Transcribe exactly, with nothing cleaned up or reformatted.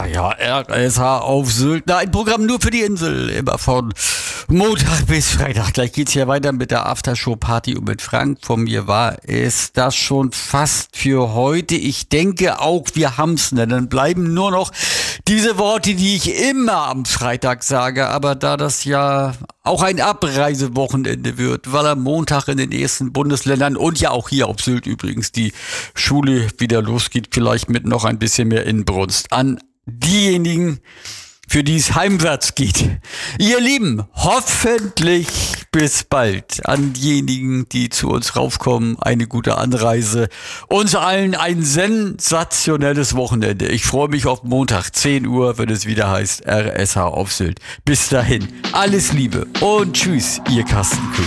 ja, R S H auf Sylt. Na, ein Programm nur für die Insel. Immer von Montag bis Freitag. Gleich geht's hier weiter mit der Aftershow-Party. Und mit Frank von mir war es das schon fast für heute. Ich denke auch, wir haben's. Ne? Dann bleiben nur noch diese Worte, die ich immer am Freitag sage. Aber da das ja auch ein Abreisewochenende wird, weil am Montag in den ersten Bundesländern und ja auch hier auf Sylt übrigens die Schule wieder losgeht, vielleicht mit noch ein bisschen mehr Inbrunst. An diejenigen, für die es heimwärts geht. Ihr Lieben, hoffentlich bis bald. An diejenigen, die zu uns raufkommen, eine gute Anreise. Uns allen ein sensationelles Wochenende. Ich freue mich auf Montag, zehn Uhr, wenn es wieder heißt R S H auf Sylt. Bis dahin, alles Liebe und tschüss, ihr Carsten Köhler.